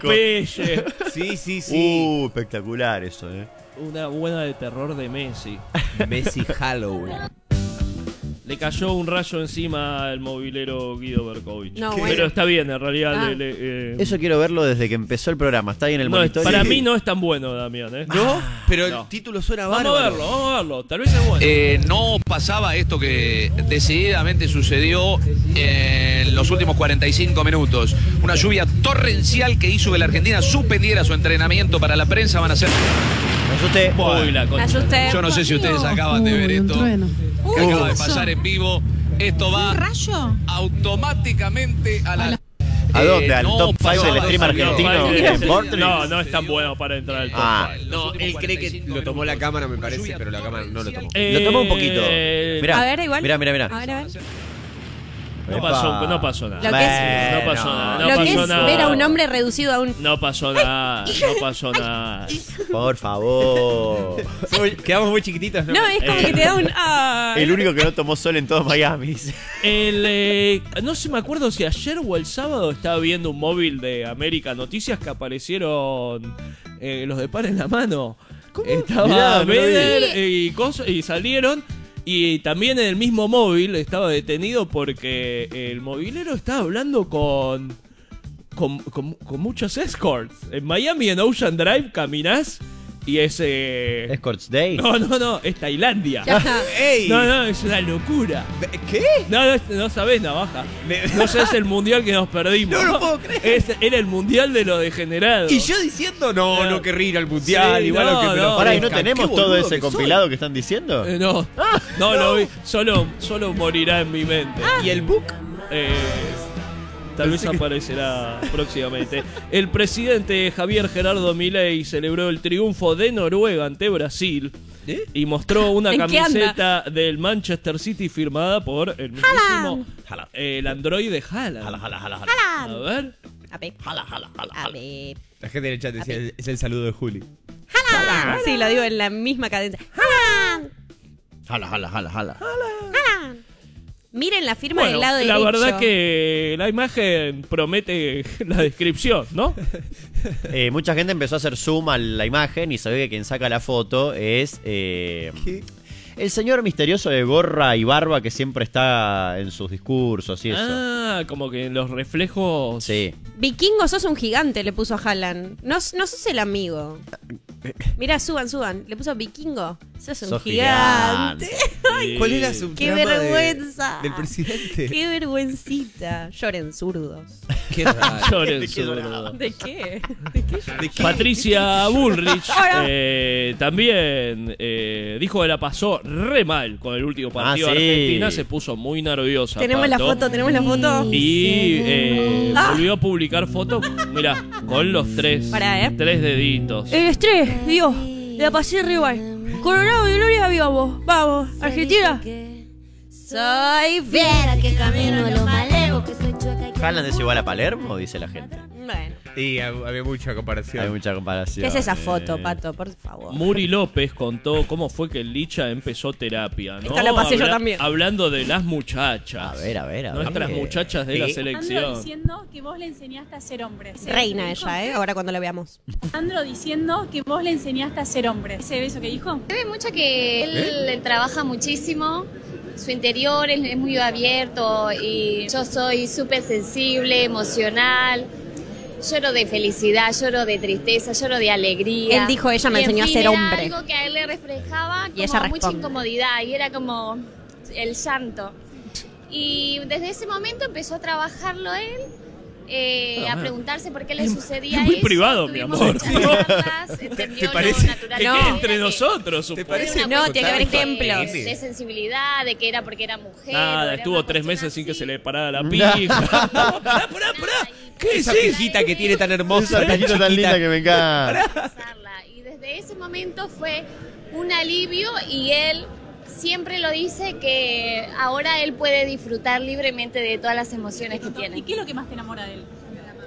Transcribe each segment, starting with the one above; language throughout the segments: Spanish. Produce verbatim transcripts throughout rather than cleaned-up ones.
Popeye. Sí, sí, sí. Uh, espectacular eso, eh. Una buena de terror de Messi. Messi Halloween. Le cayó un rayo encima al movilero Guido Berkovich. No, Pero bueno. está bien, en realidad. Ah. le- le, eh, Eso quiero verlo desde que empezó el programa. Está ahí en el no, monitor. para mí no es tan bueno, Damián. ¿eh? ¿No? Pero el No. título suena Vamos bárbaro. a verlo, vamos a verlo. Tal vez es bueno. Eh, no pasaba esto que decididamente sucedió en los últimos cuarenta y cinco minutos. Una lluvia torrencial que hizo que la Argentina suspendiera su entrenamiento para la prensa. Van a ser... Me asusté. Uy, la Me concha. asusté. Yo no sé si ustedes acaban de ver esto que acaba de pasar en vivo. Esto va ¿Un rayo? automáticamente a la... ¿A dónde? Eh, ¿Al no top cinco del pasaba stream eso. argentino? No, en no, Fortnite? no, no es tan bueno para entrar al top. Ah. No, él cree que lo tomó la cámara, me parece, pero la cámara no lo tomó. Eh, Lo tomó un poquito. Mirá, A ver, igual. Mirá, mirá, mirá. A ver, a ver. No Epa. pasó, no pasó nada. Lo que es- No pasó nada. No Lo que pasó es nada. ver a un hombre reducido a un... No pasó nada. No pasó nada. Por favor. Quedamos muy chiquititos, ¿no? No, es como Eh. que te da un... Ah. El único que no tomó sol en todo Miami. El, eh, no sé, me acuerdo si ayer o el sábado estaba viendo un móvil de América Noticias que aparecieron eh, los de Par en la Mano. Estaba Mirá, no lo vi. Beder y, cosas, y salieron. Y también en el mismo móvil estaba detenido porque el movilero estaba hablando con, con, con, con muchos escorts. En Miami, en Ocean Drive, caminás y es... eh, Escorts Day. no, no, no, es Tailandia. ¡Ey! No, no, es una locura. ¿Qué? No, no, no sabés, Navaja. No sé, es el mundial que nos perdimos. No lo puedo creer. Es, era el mundial de los degenerados. Y yo diciendo, no, Claro. no querría ir al mundial, Sí, igual no, que me lo no. Pará, ¿y no ofrezcan. tenemos Qué todo boludo ese que soy. compilado que están diciendo? Eh, no, no, lo vi. Solo, solo morirá en mi mente. ¿Y el book? Eh, tal vez aparecerá próximamente. El presidente Javier Gerardo Milei celebró el triunfo de Noruega ante Brasil. ¿Eh? Y mostró una ¿En qué camiseta del Manchester City firmada por el mismísimo el androide Haaland. Jala, jala, jala, jala. A ver. A ver. Jala, jala, jala, A jala. ver. La gente en el chat decía, es el saludo de Juli. Sí, lo digo en la misma cadencia. ¡Haaland! Jala, jala, jala, jala. ¡Haaland! Miren la firma Bueno, del lado la derecho. verdad que la imagen promete la descripción, ¿no? Eh, mucha gente empezó a hacer zoom a la imagen y se ve que quien saca la foto es eh, ¿Qué? el señor misterioso de gorra y barba que siempre está en sus discursos y eso. Ah, como que en los reflejos. Sí. Vikingo, sos un gigante, le puso a Haaland. No, no sos el amigo. Mirá, suban, suban. Le puso Vikingo. Sos un Sos gigante. Sí. ¿Cuál era su ¡Qué trama de- vergüenza! del presidente? ¡Qué vergüencita! Lloren zurdos. Qué raro. Lloren, zurdo. ¿De qué? ¿De qué lloran? ¿De qué? Patricia Bullrich Ahora. eh, también eh, dijo que la pasó re mal con el último partido Ah, de sí. Argentina. Se puso muy nerviosa. Tenemos la Pato. foto, tenemos la foto. Y eh, Ah. volvió a publicar fotos, mira, con los tres. Pará, ¿eh? Tres deditos. El estrés, Dios. La pasé rival. Coronado y Gloria, vamos. Vamos, Argentina. Soy fiera que camino lo malevo. Que soy chueca y ¿Haaland es igual a Palermo? Dice la gente. Bueno, Sí, hab- había mucha comparación. Hay mucha comparación. ¿qué es esa eh. foto, Pato? Por favor. Muri López contó cómo fue que el Licha empezó terapia, ¿no? Esta la pasé yo también. Hablando de las muchachas. A ver, a ver, a ver. Nuestras muchachas de la ¿Eh? Andro selección. diciendo que vos le enseñaste a ser hombre. Reina ¿Dijo? ella, ¿eh? Ahora cuando la veamos. Andro diciendo que vos le enseñaste a ser hombre. ¿Ese beso que dijo? Se ve mucho que él, él trabaja muchísimo, su interior es, es muy abierto y yo soy súper sensible, emocional, lloro de felicidad, lloro de tristeza, lloro de alegría. Él dijo, ella me Y, en enseñó a fin, ser era hombre. algo que a él le reflejaba Y como ella mucha responde. incomodidad y era como el llanto. Y desde ese momento empezó a trabajarlo él. eh, Ah, a preguntarse por qué le es- sucedía es muy eso. privado, mi Tuvimos amor. muchas Sí. charlas, entendió lo parece? natural Que No. que entre era, que- nosotros, ¿Te supongo. parece? No, tiene que haber de- ejemplos. De sensibilidad, de que era porque era mujer. o Nada, era estuvo una tres cuestión meses sin que así. se le parara la pija. No, pará, pará, pará. ¿Qué Esa decís? pijita que tiene tan hermosa, Esa tan pijita tan chiquita. linda que me encanta. Pasarla. Y desde ese momento fue un alivio y él siempre lo dice que ahora él puede disfrutar libremente de todas las emociones que ¿Y tiene. qué es lo que más te enamora de él?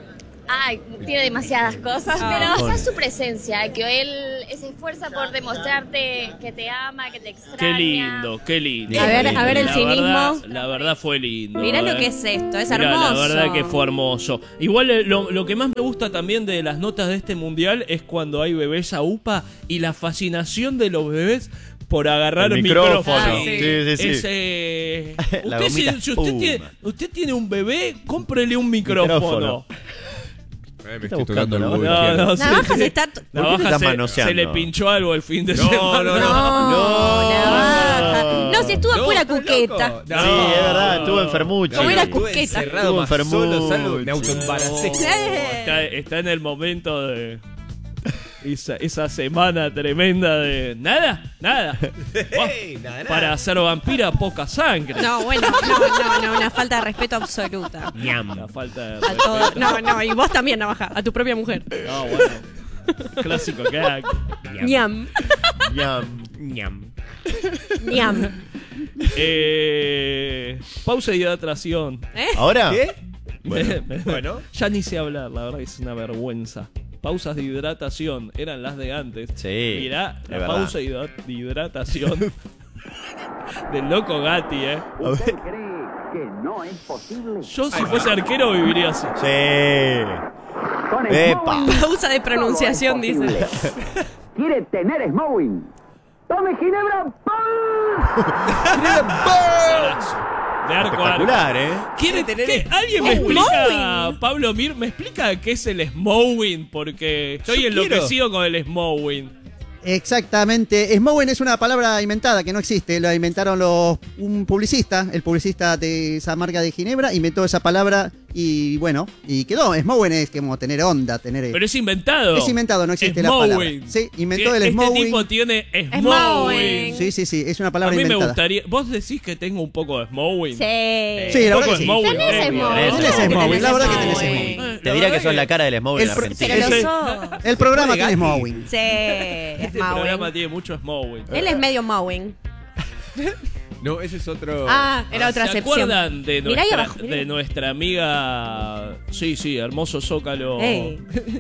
Ay, tiene demasiadas cosas, Ah. pero esa es su presencia, que él se esfuerza por demostrarte que te ama, que te extraña. Qué lindo, qué lindo. A ver, a ver el La cinismo. verdad- la verdad fue lindo. Mirá lo eh. que es esto, es Mirá, hermoso. la verdad que fue hermoso. Igual eh, lo, lo que más me gusta también de las notas de este mundial es cuando hay bebés a UPA y la fascinación de los bebés por agarrar El el micrófono. micrófono. Ah, sí. Sí, sí, sí. Es, eh, La usted, si, gomita si usted, espuma. tiene, usted tiene un bebé, cómprele un micrófono. Micrófono. Eh, me está estoy tocando el buscando, huevo no? izquierdo. No, sí, Navaja sí. se está... ¿Por qué te Navaja estás se, manoseando? se le pinchó algo el fin de No, semana. no, no. No, Navaja. No, si estuvo No, pura estás cuqueta. loco. Sí, es verdad, estuvo enfermucho. ¿Cómo era Estuve Cusqueta? encerrado Estuvo más enfermucho. solo, salvo, me autoembaracé. Está, está en el momento de esa, esa semana tremenda de nada, nada. Oh, Ey, nada, nada. para ser vampira poca sangre. No, bueno, no, no, no, una falta de respeto absoluta. La falta de A respeto. todo, no, no, y vos también, Navaja, a tu propia mujer. No, bueno. Clásico que hay. Ñam, Ñam, ñam. ñam. Eh, pausa de hidratación. ¿Eh? ¿Ahora? ¿Qué? Bueno, Bueno. ya ni sé hablar, la verdad que es una vergüenza. Pausas de hidratación eran las de antes. Sí, Mirá, es la verdad. pausa de hidra- de hidratación del loco Gatti, eh. A ver. Yo si fuese arquero viviría así. Sí. Epa. Pausa de pronunciación, dice. ¿Quiere tener Smowing? ¡Tome Ginebra! De arco a arco. Espectacular, ¿eh? ¿Quiere tener ¿qué? ¿Alguien me el explica, Smowing? Pablo Mir, me explica qué es el Smowing? Porque estoy Yo enloquecido con el Smowing. Exactamente. Smowing es una palabra inventada que no existe. La inventaron los un publicista, el publicista de esa marca de Ginebra, inventó esa palabra y bueno, y quedó. Smowing es como tener onda, tener... Pero es inventado. Es inventado, no existe la palabra. Smowing. Sí, inventó Que el este Smowing. tipo tiene Smowing. Smowing. Sí, sí, sí, es una A palabra mí me inventada. gustaría. ¿Vos decís que tengo un poco de Smowing? Sí. Sí, la Un verdad poco que de sí. Smowing. Tenés eh, Smowing. tenés Tenés Tenés Smowing, la verdad que tenés Smowing. Smowing. Eh, Te la diría verdad que sos la cara del Smowing El en pro- Argentina. Pero lo Ese- sos. El programa Después de tiene Gatti. Smowing. Sí, es Este programa Mowing. tiene mucho Smowing. Él es medio Mowing. No, ese es otro. Ah, era otra ¿Se acepción. acuerdan de Mirá ahí nuestra, abajo, mirá. de nuestra amiga? Sí, sí, hermoso Zócalo. Ey.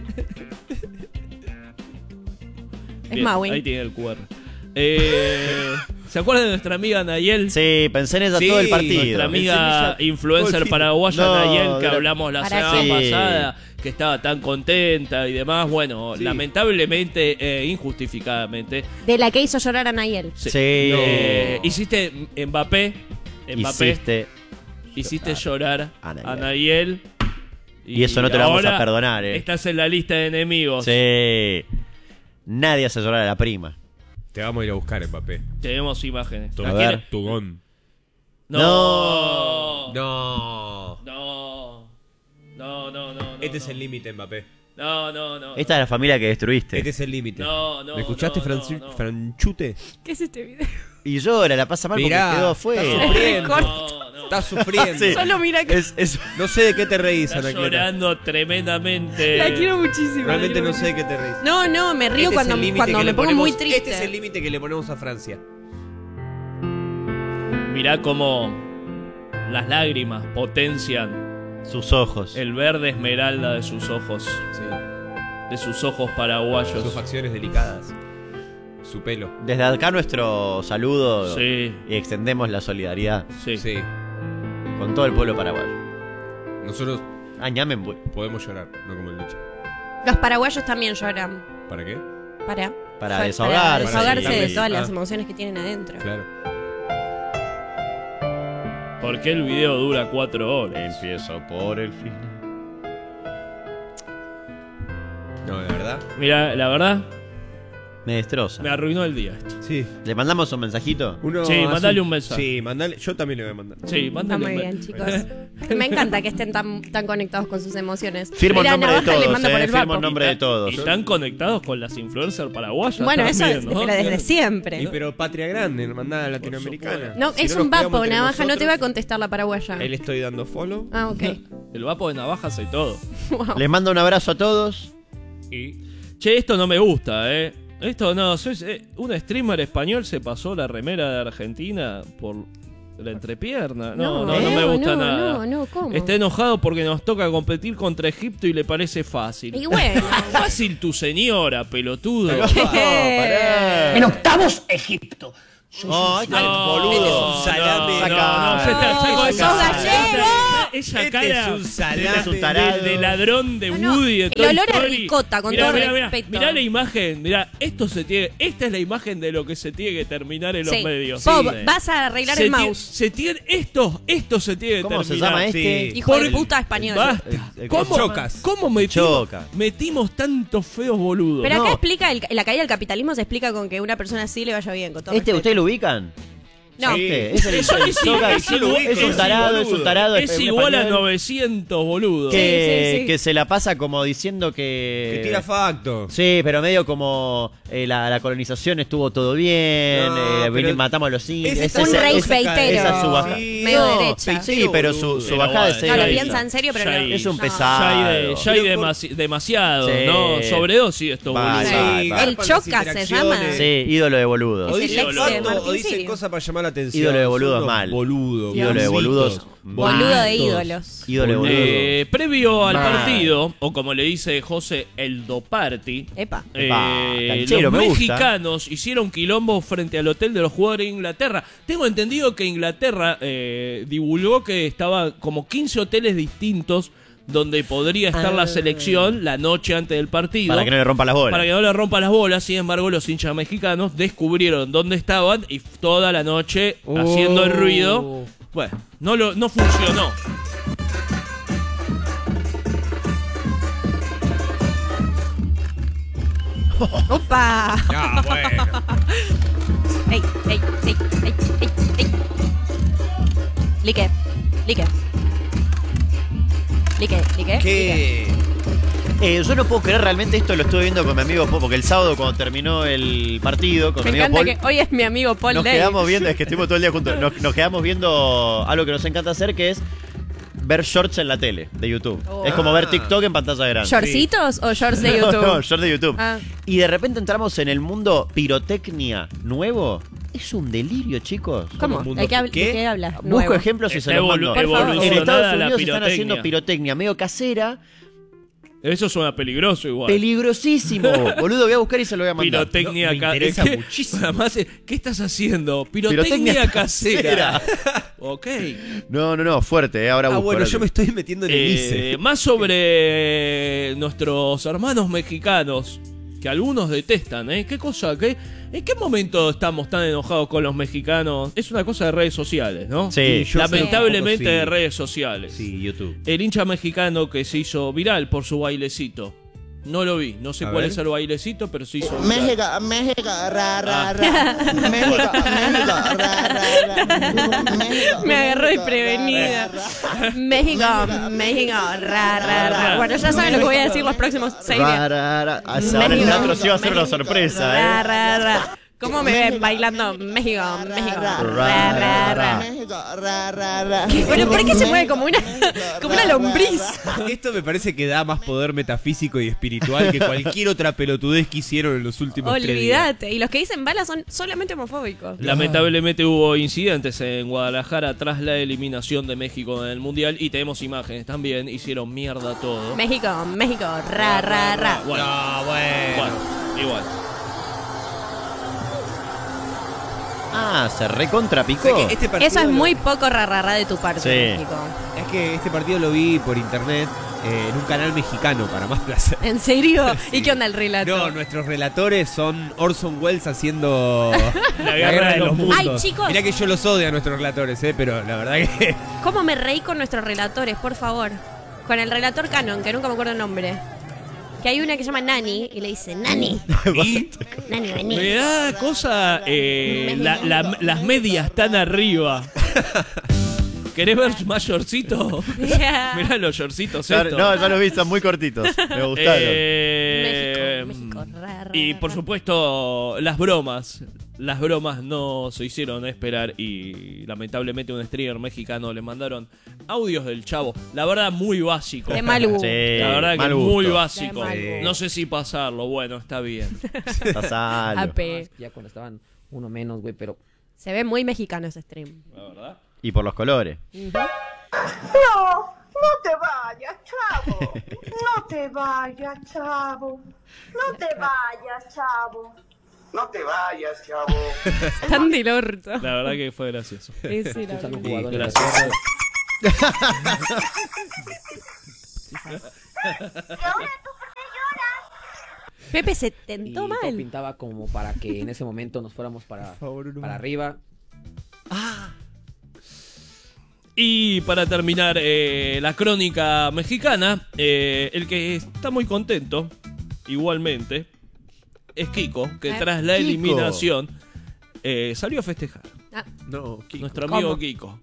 Es Bien, Mowing. ahí tiene el Q R. Eh, ¿Se acuerdan de nuestra amiga Nayel? Sí, pensé en ella Sí, todo el partido. Nuestra amiga Ella- influencer todo el fin- paraguaya No, Nayel, que era- hablamos la Para semana qué. pasada, que estaba tan contenta y demás. Bueno, Sí. lamentablemente, eh, injustificadamente, De la que hizo llorar a Nayel. sí. Sí. Eh, hiciste Mbappé, Mbappé, Hiciste. hiciste llorar a a Nayel. Nayel. Y eso no te lo vamos a ahora perdonar, eh. Estás en la lista de enemigos. Sí. Nadie hace llorar a la prima. Te vamos a ir a buscar, Mbappé. Tenemos imágenes. Tu, A ver. tu gon. No. No. No. No, no, no. no, Este es no. el límite, Mbappé. No, no, no. Esta es la familia que destruiste. Este es el límite. No, no. ¿Me escuchaste, no, Franci- no, no. Franchute? ¿Qué es este video? Y llora, la pasa mal Mirá, porque quedó está afuera. sufriendo. Corta. No, no. Estás sufriendo. Sí. Solo mira que Es, es- No sé de qué te reís, Está Anacleta. llorando tremendamente. la quiero muchísimo. la Realmente quiero no sé de qué te reís. No, no, me río Este es cuando, el límite cuando que me le pongo ponemos- muy triste. Este es el límite que le ponemos a Francia. Mirá cómo las lágrimas potencian sus ojos. el verde esmeralda de sus ojos. Sí. De sus ojos paraguayos. Sus facciones delicadas. Su pelo. Desde acá nuestro saludo Sí, y extendemos la solidaridad sí. Sí. con todo el pueblo paraguayo. Nosotros Ah, ñamen, bu- podemos llorar, no como el Lucha. Los paraguayos también lloran. ¿Para qué? Para, para para desahogarse. desahogarse de Sí. todas las Ah. emociones que tienen adentro. Claro. ¿Por qué el video dura cuatro horas? Empiezo por el final. No, la verdad. Mira, la verdad, Me destroza. me arruinó el día esto. Sí. ¿Le mandamos un mensajito? Uno Sí, hace mandale un mensaje. Sí, mandale. Yo también le voy a mandar. Sí, Está mándale muy un bien, me- chicos. Me encanta que estén tan, tan conectados con sus emociones. Firmo Mira, en nombre de Navaja le todos, manda por eh, el firmo vapo. en nombre de todos. Y están conectados con las influencers paraguayas. Bueno, eso también, es, ¿no? pero desde Y siempre. pero Patria Grande, hermana latinoamericana. No, Si es nos un cuidamos vapo, entre Navaja, no te va a nosotros, contestar la paraguaya. Ahí le estoy dando follow. Ah, ok. El vapo de navajas y todo. Wow. Les mando un abrazo a todos. Y. Che, esto no me gusta, eh. Esto no, sois, eh, un streamer español se pasó la remera de Argentina por La entrepierna. No, No, no, no, no, me gusta no, nada. no, no, ¿cómo? Está enojado porque nos toca competir contra Egipto y le parece fácil. Y bueno. Fácil tu señora, pelotudo. ¿Qué? En octavos, Egipto. No, este No, boludo. no, un salame. no, Saca- no, ya está, No, ya está, sos esa- gallego. Esa Este cara es un salame. Es un tarado. de, de ladrón de No, no, Woody de el Toy olor a Story. ricota, con Mirá, todo mirá, mirá, respeto. mirá la imagen, mirá, esto se tiene, esta es la imagen de lo que se tiene que terminar en los Sí. medios. Bob, Sí. vas a arreglar Se el tie- mouse. Se tiene esto, esto se tiene que ¿Cómo se terminar. llama este? Sí. Hijo de Por- puta español. Basta. El- el- ¿Cómo, Chocas. ¿Cómo metimos, Choca. metimos tantos feos boludos? Pero acá No. explica, el- la caída del capitalismo se explica con que una persona así le vaya bien. Con todo ¿Este respeto. ustedes lo ubican? No. Este, es el, Eso el es Choca, igual- es, es igual- es un es tarado, es un tarado. Es un igual a español novecientos boludos. que, Sí, sí, sí. que se la pasa como diciendo que... Que tira facto. Sí, pero medio como eh, la, la colonización estuvo todo bien, No, eh, pero vini- matamos a los indios. ese- esa- Un esa- rey esa- feitero. esa es su baja- Sí, Medio No, derecha. Sí, pero su, su Pero bajada bueno, es No, lo ya esa. piensa en serio, pero Ya no. ahí- Es un No. pesado. Ya hay, de- ya hay Pero por- demasi- demasiado, Sí. ¿no? Sobredosis esto, Bye, boludo. bye, Sí, bye. El garpan Choca las se llama. interacciones. Sí, ídolo de boludos. O Es dicen el ex de facto, Martín o dicen Sirio. cosas para llamar la atención. Ídolo de boludos, Son unos mal. Boludos. Ídolo de boludos, Boludo de Malditos. ídolos. Ídolo de boludos. Eh, previo al Mal. partido, o como le dice José, el do party, Epa. eh, Epa, canchero, los me gusta. mexicanos hicieron quilombo frente al hotel de los jugadores de Inglaterra. Tengo entendido que Inglaterra eh, divulgó que estaba como quince hoteles distintos donde podría estar la selección la noche antes del partido. Para que no le rompa las bolas. Para que no le rompa las bolas. Sin embargo, los hinchas mexicanos descubrieron dónde estaban y toda la noche haciendo el ruido. Bueno, no, lo, no funcionó. ¡Opa! Ah, bueno. ¡Ey, ey, ey, ey, ey, ey! Lique, lique. Lique, lique. ¿Qué? Eh, yo no puedo creer realmente esto, lo estuve viendo con mi amigo Paul, porque el sábado cuando terminó el partido con Me mi amigo encanta Paul, que hoy es mi amigo Paul nos Day. quedamos viendo, es que estuvimos todo el día juntos, nos, nos quedamos viendo algo que nos encanta hacer, que es ver shorts en la tele de YouTube. Oh. Es como ver TikTok en pantalla grande. ¿Shortcitos o shorts de No, YouTube? no, shorts de YouTube. Ah. Y de repente entramos en el mundo pirotecnia nuevo. Es un delirio, chicos. ¿Cómo? mundo- ¿De qué, habla- ¿Qué? de qué hablas? Busco Nuevo. ejemplos y Está se los evolu- mando. Por favor. En evolucionada Estados la Unidos están haciendo pirotecnia. pirotecnia medio casera. Eso suena peligroso igual. Peligrosísimo. Boludo, voy a buscar y se lo voy a mandar. Pirotecnia No, me ca- interesa ¿Qué? muchísimo. Además, eh, ¿qué estás haciendo? Pirotecnia, Pirotecnia casera. Ok. No, no, no, fuerte, eh. Ahora Ah, busco. bueno, ahora yo te- me estoy metiendo en el Eh, ICE. más sobre nuestros hermanos mexicanos, que algunos detestan, ¿eh? ¿Qué cosa? ¿Qué, ¿En qué momento estamos tan enojados con los mexicanos? Es una cosa de redes sociales, ¿no? Sí, yo Lamentablemente creo que sí. de redes sociales. Sí, YouTube. El hincha mexicano que se hizo viral por su bailecito. No lo vi, no sé A cuál ver. es el bailecito, pero se hizo viral. México, México, ra, ra, Ah. ra. México, México, ra, ra, ra. México, Me agarró México, desprevenida. ra, ra. México, México, ra, ra, ra. Bueno, ya saben lo que voy a decir los próximos seis Ra, días. ra, ra. Ah, ahora en el México. teatro sí va a ser una sorpresa, Ra, eh. ra, ra. ¿Cómo me ven bailando? México, México, ra, ra, ra. México, ra, ra, ra. Pero ¿por qué se mueve como una, como una lombriz? Esto me parece que da más poder metafísico y espiritual que cualquier otra pelotudez que hicieron en los últimos tres días. Olvídate. Y los que dicen balas son solamente homofóbicos. Lamentablemente hubo incidentes en Guadalajara tras la eliminación de México en el Mundial y tenemos imágenes también, hicieron mierda todo. México, México, ra, ra, ra. Bueno, No, bueno. bueno, igual. Ah, se recontrapicó. O sea que este partido Eso es lo- muy poco ra, ra, ra de tu parte, Sí. México. Es que este partido lo vi por internet eh, en un canal mexicano, para más placer. ¿En serio? Sí. ¿Y qué onda el relato? No, nuestros relatores son Orson Welles haciendo La guerra de los mundos. Ay, chicos. Mirá que yo los odio a nuestros relatores, eh, pero la verdad que... ¿Cómo me reí con nuestros relatores, por favor? Con el relator canon, que nunca me acuerdo el nombre. Que hay una que se llama Nani y le dice, Nani, Y Nani, vení. me da cosa eh, la- la- las medias tan arriba. ¿Querés ver más shortcitos? Mirá los shortcitos Ya- estos. no, ya los vi, están muy cortitos. Me gustaron. Eh, México, México, ra, ra, y ra, por ra. supuesto, las bromas. Las bromas no se hicieron esperar y lamentablemente un streamer mexicano le mandaron audios del chavo. La verdad, muy básico. De mal gusto. Sí, La verdad que mal muy gusto. básico. De mal gusto. No sé si pasarlo. Bueno, está bien. Está salvo. A P. Ya cuando estaban uno menos, güey, pero Se ve muy mexicano ese stream. La verdad. Y por los colores. Ujú. No, no te vayas, chavo. No te vayas, chavo. No te vayas, chavo. No te vayas, chavo. Tan del orto. La verdad que fue gracioso. Sí, sí, la Usan los verdad. Y jugadores. gracias. Pepe se Y tentó todo mal. pintaba como para que en ese momento nos fuéramos para, para arriba. Y para terminar eh, la crónica mexicana, eh, el que está muy contento, igualmente, es Kiko, que ¿Eh? tras la Kiko. eliminación eh, salió a festejar. Ah, No, Kiko. Nuestro amigo ¿Cómo? Kiko.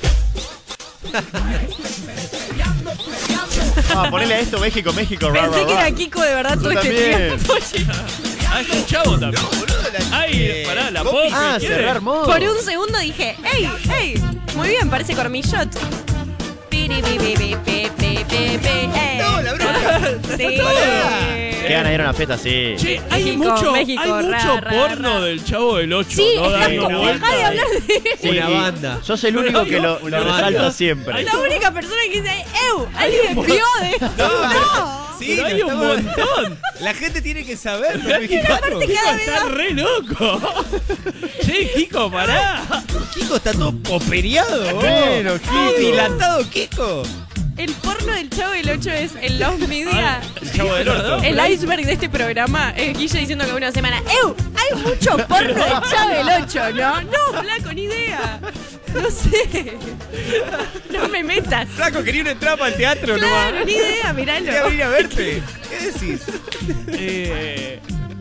Ah, ponele a esto México, México. ra, Pensé ra, que ra. era Kiko de verdad Yo todo este también. tiempo. chico. Ah, está el chavo también. Ay, pará, la Poppy. Ah, ¿quiere? cerrar modo. Por un segundo dije, ¡ey! ¡ey! Muy bien, parece Cormillot. Piri, pi, pi, pi, pi, pi, pi, pi, ey. No, la bruja. Sí. Qué ganas de ir a una fiesta así. Che, hay México, mucho, México, hay ra, mucho ra, porno ra. del Chavo del ocho, Sí, ¿no? estás Dando como, vueltas. dejá de hablar de Sí, Una y banda. Sos el único que lo, Una lo banda. resalta siempre. La única persona que dice, ¡ew! ¿Alguien vio de esto? ¡No! Sí, Pero hay un estamos- montón. La gente tiene que saber, los aparte mexicanos. que- Kiko Cada vez está más- re loco. Che, Kiko, pará. Kiko está todo popereado. Bueno, Todo dilatado, Kiko. El porno del Chavo del ocho es en los media. El Chavo del orto. El iceberg de este programa es Guille diciendo que una semana, ¡ew! Hay mucho porno del Chavo del ocho, ¿no? No, flaco, ni idea. No sé. No me metas. Flaco, quería una entrada para el teatro Claro, nomás. ni idea, Quería miralo. venir a verte. ¿Qué decís? Eh,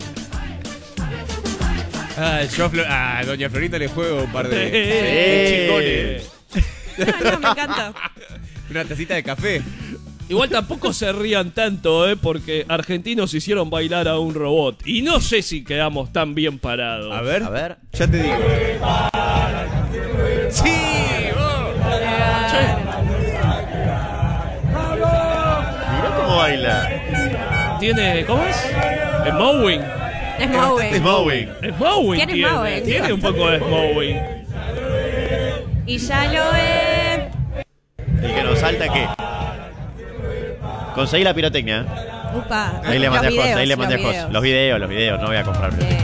Ah, yo a Flo- ah, Doña Florinda le juego un par de, eh, chingones. No, no, me encanta. Una tacita de café. Igual tampoco se rían tanto, ¿eh? Porque argentinos hicieron bailar a un robot. Y no sé si quedamos tan bien parados. A ver. A ver. Ya te digo. ¡Sí! vos. Mirá cómo baila. ¿Tiene. ¿Cómo es? Es Mowing. Es Maui. Mowing. Es Mowing. ¿Quién es tiene. Mowing? Tiene un poco de Mowing. Y ya lo ve. El que nos salta, ¿qué? Conseguí la pirotecnia. Upa. Ahí le Los mandé a Jos, videos, ahí le los mandé a Jos. videos. Los videos, los videos, no voy a comprar pirotecnia.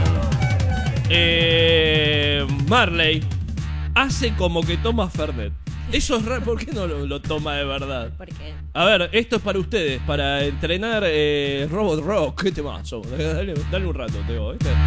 Eh, Marley hace como que toma Fernet. Eso es raro. ¿Por qué no lo, lo toma de verdad? ¿Por qué? A ver, esto es para ustedes, para entrenar eh, Robot Rock. ¿Qué temazo? Dale, dale un rato, Teo, ¿viste?